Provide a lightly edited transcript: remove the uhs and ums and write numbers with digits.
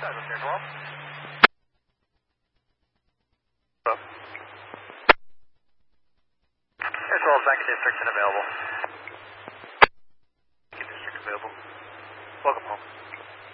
Air 12. Air 12, back in district and available.